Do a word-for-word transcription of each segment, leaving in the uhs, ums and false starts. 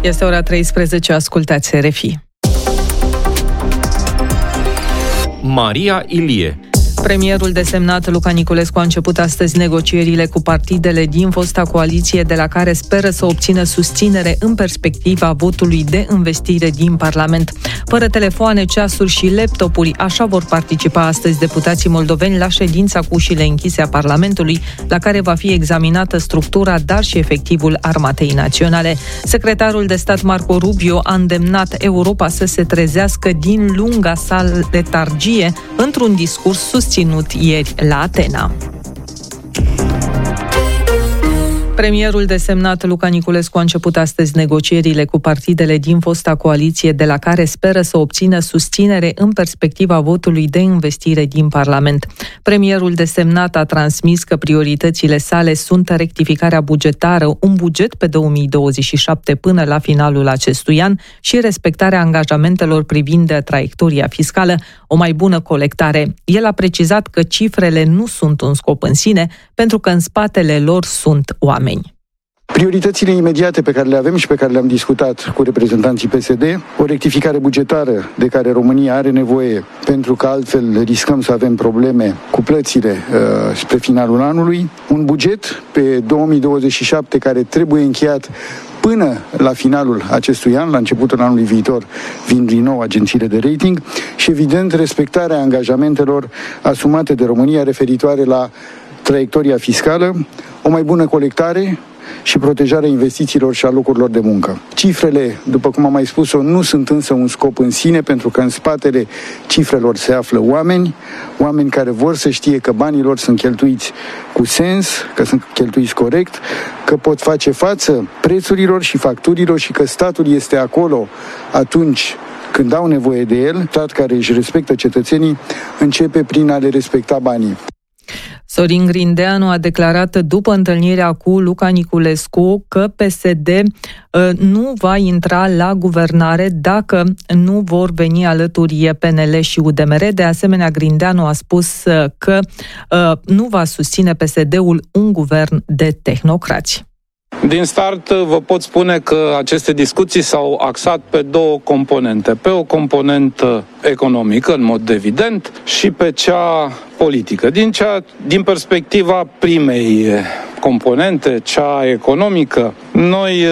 Este ora treisprezece, ascultați R F I. Maria Ilie. Premierul desemnat Luca Niculescu a început astăzi negocierile cu partidele din fosta coaliție, de la care speră să obțină susținere în perspectiva votului de investire din Parlament. Fără telefoane, ceasuri și laptopuri, așa vor participa astăzi deputații moldoveni la ședința cu ușile închise a Parlamentului, la care va fi examinată structura, dar și efectivul Armatei Naționale. Secretarul de stat Marco Rubio a îndemnat Europa să se trezească din lunga sa letargie într-un discurs susținut ținut ieri la Atena. Premierul desemnat Luca Niculescu a început astăzi negocierile cu partidele din fosta coaliție, de la care speră să obțină susținere în perspectiva votului de investire din Parlament. Premierul desemnat a transmis că prioritățile sale sunt rectificarea bugetară, un buget pe două mii douăzeci și șapte până la finalul acestui an și respectarea angajamentelor privind traiectoria fiscală, o mai bună colectare. El a precizat că cifrele nu sunt un scop în sine, pentru că în spatele lor sunt oameni. Prioritățile imediate pe care le avem și pe care le-am discutat cu reprezentanții P S D, o rectificare bugetară de care România are nevoie, pentru că altfel riscăm să avem probleme cu plățile uh, spre finalul anului, un buget pe două mii douăzeci și șapte care trebuie încheiat până la finalul acestui an, la începutul anului viitor, vin din nou agențiile de rating și, evident, respectarea angajamentelor asumate de România referitoare la traiectoria fiscală, o mai bună colectare și protejarea investițiilor și a locurilor de muncă. Cifrele, după cum am mai spus-o, nu sunt însă un scop în sine, pentru că în spatele cifrelor se află oameni, oameni care vor să știe că banii lor sunt cheltuiți cu sens, că sunt cheltuiți corect, că pot face față prețurilor și facturilor și că statul este acolo atunci când au nevoie de el. Stat care își respectă cetățenii începe prin a le respecta banii. Sorin Grindeanu a declarat după întâlnirea cu Luca Niculescu că P S D uh, nu va intra la guvernare dacă nu vor veni alături P N L și U D M R. De asemenea, Grindeanu a spus uh, că uh, nu va susține P S D-ul un guvern de tehnocrați. Din start vă pot spune că aceste discuții s-au axat pe două componente. Pe o componentă economică, în mod evident, și pe cea politică. Din, cea, din perspectiva primei componente, cea economică, noi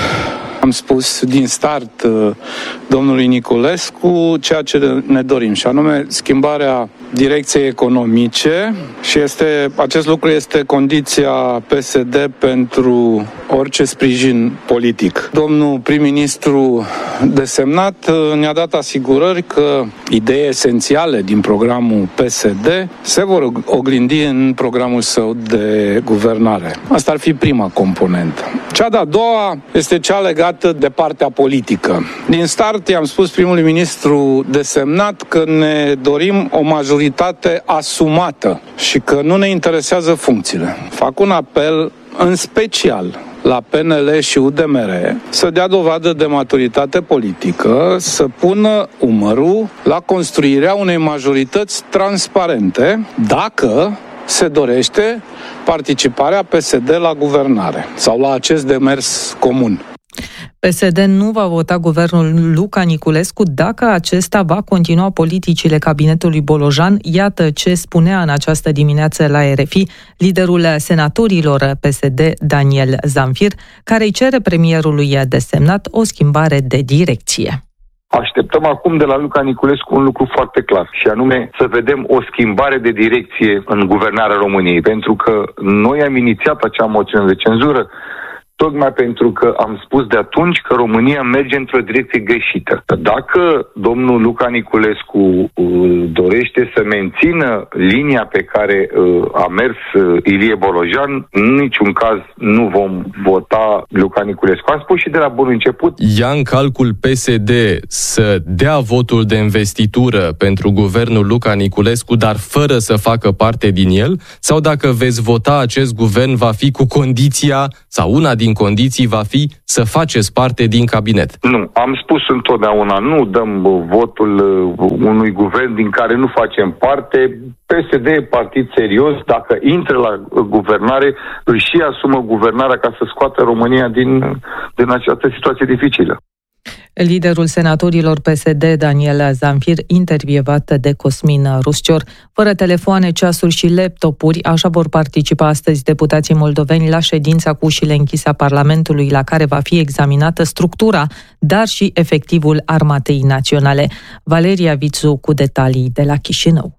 am spus din start domnului Niculescu ceea ce ne dorim, și anume schimbarea direcției economice, și este, acest lucru este condiția P S D pentru orice sprijin politic. Domnul prim-ministru desemnat ne-a dat asigurări că idei esențiale din programul P S D se vor oglindi în programul său de guvernare. Asta ar fi prima componentă. Cea de-a doua este cea legată de partea politică. Din start i-am spus primului ministru desemnat că ne dorim o majoritate asumată și că nu ne interesează funcțiile. Fac un apel în special la P N L și U D M R să dea dovadă de maturitate politică, să pună umărul la construirea unei majorități transparente, dacă se dorește participarea P S D la guvernare sau la acest demers comun. P S D nu va vota guvernul Luca Niculescu dacă acesta va continua politicile cabinetului Bolojan. Iată ce spunea în această dimineață la R F I liderul senatorilor P S D, Daniel Zamfir, care îi cere premierului desemnat o schimbare de direcție. Așteptăm acum de la Luca Niculescu un lucru foarte clar, și anume să vedem o schimbare de direcție în guvernarea României, pentru că noi am inițiat acea moțiune de cenzură tocmai pentru că am spus de atunci că România merge într-o direcție greșită. Dacă domnul Luca Niculescu uh, dorește să mențină linia pe care uh, a mers uh, Ilie Bolojan, în niciun caz nu vom vota Luca Niculescu. Am spus și de la bun început. Ia în calcul P S D să dea votul de investitură pentru guvernul Luca Niculescu, dar fără să facă parte din el? Sau dacă veți vota acest guvern, va fi cu condiția, sau una din condiții va fi să faceți parte din cabinet? Nu, am spus întotdeauna, nu dăm votul unui guvern din care nu facem parte. P S D e partid serios, dacă intră la guvernare, își și asumă guvernarea ca să scoată România din, din această situație dificilă. Liderul senatorilor P S D, Daniel Zamfir, intervievat de Cosmin Ruscior. Fără telefoane, ceasuri și laptopuri, așa vor participa astăzi deputații moldoveni la ședința cu ușile închise a Parlamentului, la care va fi examinată structura, dar și efectivul Armatei Naționale. Valeria Vițu cu detalii de la Chișinău.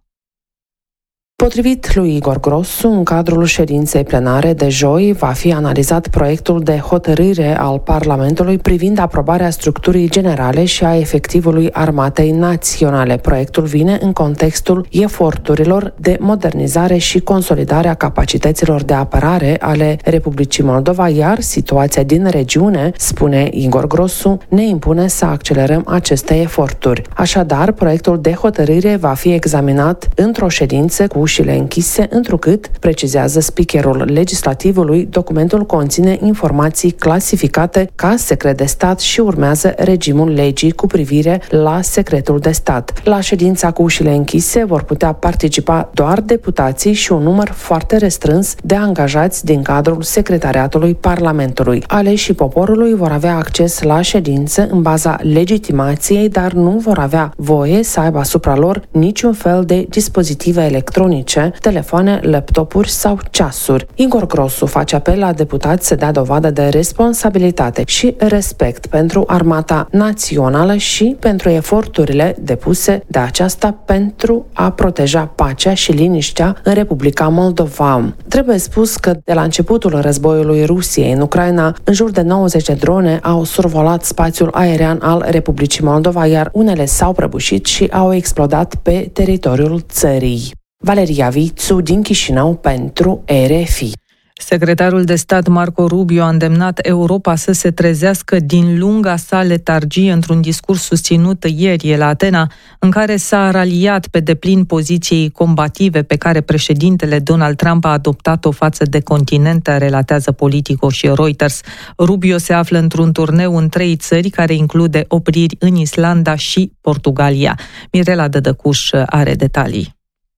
Potrivit lui Igor Grosu, în cadrul ședinței plenare de joi va fi analizat proiectul de hotărâre al Parlamentului privind aprobarea structurii generale și a efectivului Armatei Naționale. Proiectul vine în contextul eforturilor de modernizare și consolidare a capacităților de apărare ale Republicii Moldova, iar situația din regiune, spune Igor Grosu, ne impune să accelerăm aceste eforturi. Așadar, proiectul de hotărâre va fi examinat într-o ședință cu ușile închise, întrucât, precizează speakerul legislativului, documentul conține informații clasificate ca secret de stat și urmează regimul legii cu privire la secretul de stat. La ședința cu ușile închise vor putea participa doar deputații și un număr foarte restrâns de angajați din cadrul secretariatului Parlamentului. Aleșii poporului vor avea acces la ședință în baza legitimației, dar nu vor avea voie să aibă asupra lor niciun fel de dispozitive electronice, telefoane, laptopuri sau ceasuri. Igor Grosu face apel la deputați să dea dovadă de responsabilitate și respect pentru Armata Națională și pentru eforturile depuse de aceasta pentru a proteja pacea și liniștea în Republica Moldova. Trebuie spus că de la începutul războiului Rusiei în Ucraina, în jur de nouăzeci de drone au survolat spațiul aerian al Republicii Moldova, iar unele s-au prăbușit și au explodat pe teritoriul țării. Valeria Vițu din Chișinău pentru R F I. Secretarul de stat Marco Rubio a îndemnat Europa să se trezească din lunga sa letargie într-un discurs susținut ieri la Atena, în care s-a raliat pe deplin poziției combative pe care președintele Donald Trump a adoptat-o față de continent, relatează Politico și Reuters. Rubio se află într-un turneu în trei țări, care include opriri în Islanda și Portugalia. Mirela Dădăcuș are detalii.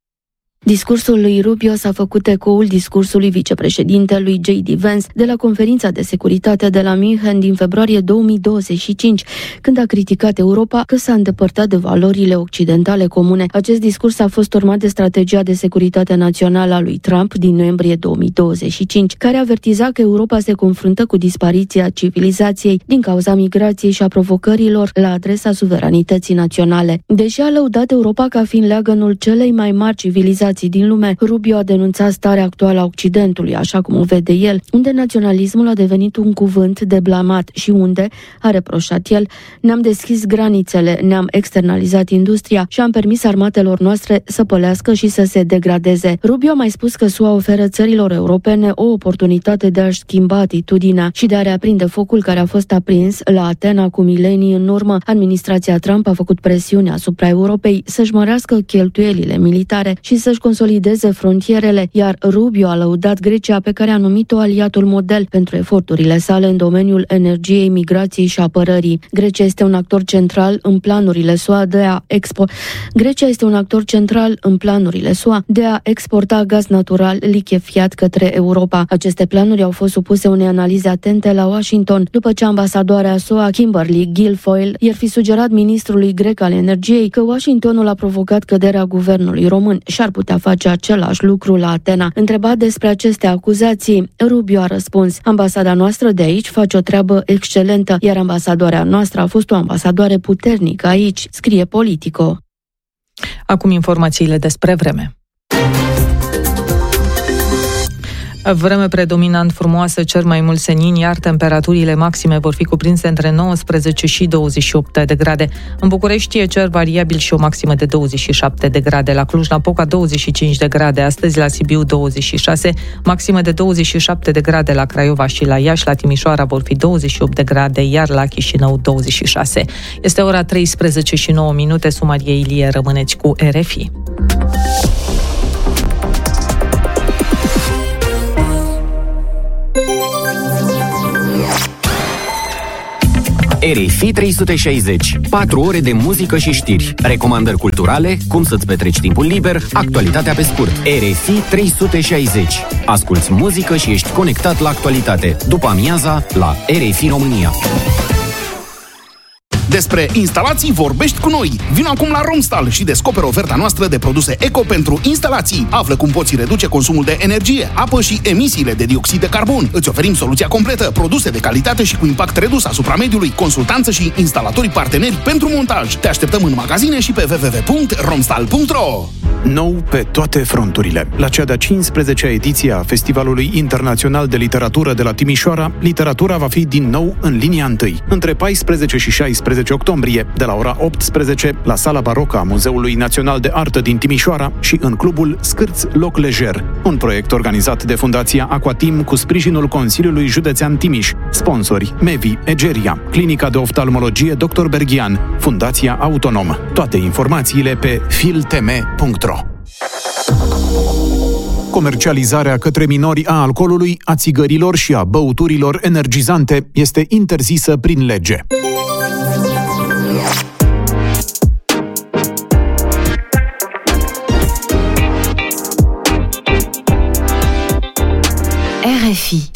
Discursul lui Rubio s-a făcut ecoul discursului vicepreședintelui J D Vance de la conferința de securitate de la München din februarie două mii douăzeci și cinci, când a criticat Europa că s-a îndepărtat de valorile occidentale comune. Acest discurs a fost urmat de strategia de securitate națională a lui Trump din noiembrie două mii douăzeci și cinci, care avertiza că Europa se confruntă cu dispariția civilizației din cauza migrației și a provocărilor la adresa suveranității naționale. Deși a lăudat Europa ca fiind leagănul celei mai mari civilizații din lume, Rubio a denunțat starea actuală a Occidentului, așa cum o vede el, unde naționalismul a devenit un cuvânt de blamat și unde, a reproșat el, ne-am deschis granițele, ne-am externalizat industria și am permis armatelor noastre să pălească și să se degradeze. Rubio a mai spus că S U A oferă țărilor europene o oportunitate de a-și schimba atitudinea și de a reaprinde focul care a fost aprins la Atena cu milenii în urmă. Administrația Trump a făcut presiune asupra Europei să-și mărească cheltuielile militare și să-și consolideze frontierele, iar Rubio a lăudat Grecia, pe care a numit-o aliatul model pentru eforturile sale în domeniul energiei, migrației și apărării. Grecia este un actor central în planurile S U A de a expo... Grecia este un actor central în planurile S U A de a exporta gaz natural lichefiat către Europa. Aceste planuri au fost supuse unei analize atente la Washington, după ce ambasadoarea S U A, Kimberly Guilfoyle, i-ar fi sugerat ministrului grec al energiei că Washingtonul a provocat căderea guvernului român și ar putea face același lucru la Atena. Întrebat despre aceste acuzații, Rubio a răspuns: ambasada noastră de aici face o treabă excelentă, iar ambasadoarea noastră a fost o ambasadoare puternică aici, scrie Politico. Acum informațiile despre vreme. Vreme predominant frumoasă, cer mai mult senin, iar temperaturile maxime vor fi cuprinse între nouăsprezece și douăzeci și opt de grade. În București e cer variabil și o maximă de douăzeci și șapte de grade. La Cluj-Napoca douăzeci și cinci de grade, astăzi la Sibiu douăzeci și șase, maximă de douăzeci și șapte de grade la Craiova și la Iași, la Timișoara vor fi douăzeci și opt de grade, iar la Chișinău douăzeci și șase. Este ora treisprezece și nouă minute, Sumarie Ilie, rămâneți cu R F I. R F I trei sute șaizeci. patru ore de muzică și știri, recomandări culturale, cum să-ți petreci timpul liber, actualitatea pe scurt. R F I trei sute șaizeci. Asculți muzică și ești conectat la actualitate. După amiaza, la R F I România. Despre instalații vorbești cu noi. Vino acum la Romstal și descoperă oferta noastră de produse eco pentru instalații. Află cum poți reduce consumul de energie, apă și emisiile de dioxid de carbon. Îți oferim soluția completă, produse de calitate și cu impact redus asupra mediului, consultanță și instalatori parteneri pentru montaj. Te așteptăm în magazine și pe w w w punct romstal punct r o. Nou pe toate fronturile. La cea de-a cincisprezecea ediție a Festivalului Internațional de Literatură de la Timișoara, literatura va fi din nou în linia întâi. Între paisprezece și șaisprezece octombrie, de la ora optsprezece, la Sala Barocă a Muzeului Național de Artă din Timișoara și în clubul Scârți Loc Lejer, un proiect organizat de Fundația Aquatim cu sprijinul Consiliului Județean Timiș, sponsori Mevi, Egeria, Clinica de Oftalmologie doctor Berghian, Fundația Autonom. Toate informațiile pe filtm punct ro. Comercializarea către minori a alcoolului, a țigărilor și a băuturilor energizante este interzisă prin lege. R F I